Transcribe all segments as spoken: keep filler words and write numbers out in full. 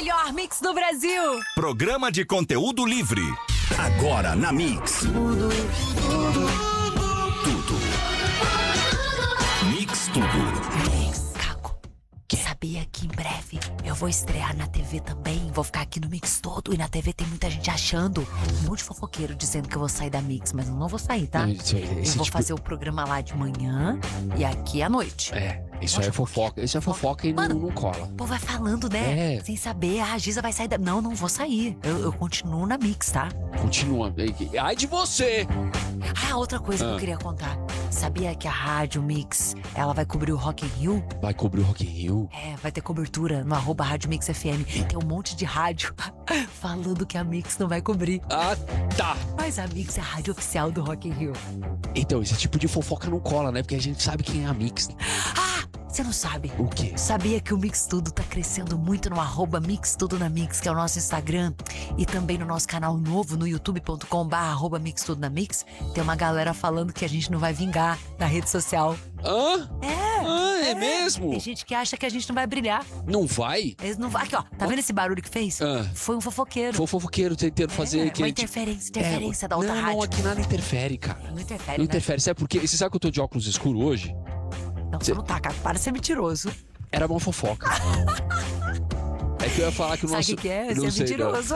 melhor mix do Brasil. Programa de conteúdo livre. Agora na Mix. Tudo. Tudo. Mix Tudo. Mix, Caco. Sabia que em breve eu vou estrear na T V também? Vou ficar aqui no Mix todo. E na T V tem muita gente achando. Um monte de fofoqueiro dizendo que eu vou sair da Mix. Mas eu não vou sair, tá? Esse, esse eu vou tipo... fazer o programa lá de manhã e aqui à noite. É, isso é fofoca. Isso é fofoca e não, Mano, não cola. O povo vai falando, né? É. Sem saber. Ah, a Giza vai sair da... Não, não vou sair. Eu, eu continuo na Mix, tá? Continua. Ai de você! Ah, outra coisa Ah. que eu queria contar. Sabia que a Rádio Mix, ela vai cobrir o Rock in Rio? Vai cobrir o Rock in Rio? É, vai ter cobertura no arroba Rádio Mix F M. Tem um monte de rádio falando que a Mix não vai cobrir. Ah, tá. Mas a Mix é a rádio oficial do Rock in Rio. Então, esse tipo de fofoca não cola, né? Porque a gente sabe quem é a Mix. Ah, você não sabe. O quê? Sabia que o Mix Tudo tá crescendo muito no arroba Mix Tudo na Mix, que é o nosso Instagram, e também no nosso canal novo no youtube ponto com barra arroba Mix Tudo na Mix. Tem uma galera falando que a gente não vai vingar na rede social. Hã? É. Ah, é, mesmo? Tem gente que acha que a gente não vai brilhar. Não vai? Eles não vai. Aqui, ó. Tá vendo esse barulho que fez? Ah. Foi um fofoqueiro. Foi o fofoqueiro tentando fazer... É, que uma tipo- interferência, interferência É, da outra não, rádio. Não, aqui nada interfere, cara. Não interfere, Não né? interfere. Sabe por quê? Você sabe que eu tô de óculos escuros hoje? Não, você não tá, cara. Para de ser mentiroso. Era uma fofoca. É que eu ia falar que o Sabe nosso... o que que é? Eu não Ser sei, não. mentiroso.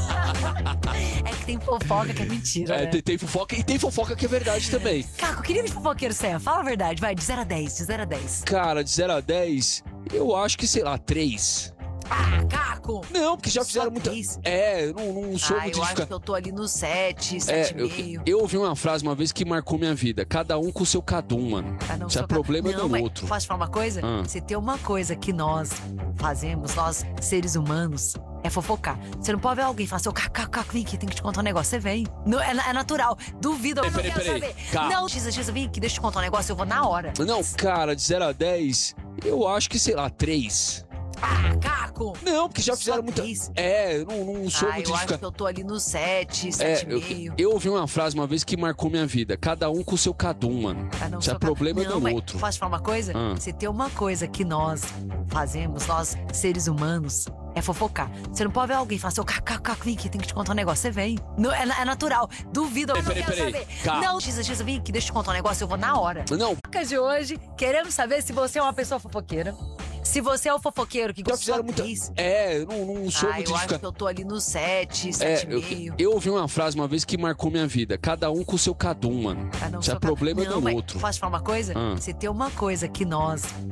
É que tem fofoca que é mentira, É, né? tem, tem fofoca e tem fofoca que é verdade também. Caco, que nível de fofoqueiro você é? Fala a verdade, vai, de zero a dez, de zero a dez. Cara, de zero a dez, eu acho que, sei lá, três. Ah, Caco! Não, porque já Só fizeram muita... três? É, eu não, não sou Ah, muito eu de acho ficar... que eu tô ali no sete, É, sete e eu, meio. eu ouvi uma frase uma vez que marcou minha vida. Cada um com o seu cadum, mano. Ah, não, Se é sou problema ca- não, do mas outro. Posso te falar uma coisa? Ah. Se tem uma coisa que nós fazemos, nós, seres humanos, é fofocar. Você não pode ver alguém e falar assim, ô, Caco, Caco, Caco, vem aqui, tem que te contar um negócio. Você vem. Não, é, é natural. Duvido. Eu não Peraí, quero peraí, saber. calma. Não, Giza, Giza, vem aqui, deixa eu te contar um negócio, eu vou na hora. Não, cara, de zero a dez, eu acho que, sei lá, três. Ah, Caco! Não, porque já Só fizeram muita... três? É, eu não, não sou Ah, muito eu de acho ficar... que eu tô ali no sete, É, sete e eu, meio. eu ouvi uma frase uma vez que marcou minha vida. Cada um com o seu cadum, mano. Ah, não, Se é sou ca- problema não, do mas outro. Posso te falar uma coisa? Ah. Se tem uma coisa que nós fazemos, nós, seres humanos, é fofocar. Você não pode ver alguém e falar assim, ô, Caco, Caco, Caco, vem aqui, tem que te contar um negócio. Você vem. Não, é, é natural. Duvido. Eu não Peraí, quero peraí, saber. calma. Não, Giza, Giza, vem aqui, deixa eu te contar um negócio, eu vou na hora. Não, Fofocas de hoje, queremos saber se você é uma pessoa fofoqueira. Se você é o fofoqueiro que já gosta fizeram de muita... três. É, eu não, não sou Ah, muito eu de acho ficar... que eu tô ali no sete, É, sete e eu, meio. eu ouvi uma frase uma vez que marcou minha vida. Cada um com o seu cadum, mano. Ah, não, Se é sou ca- problema não, do mas outro. Posso te falar uma coisa? Ah. Se tem uma coisa que nós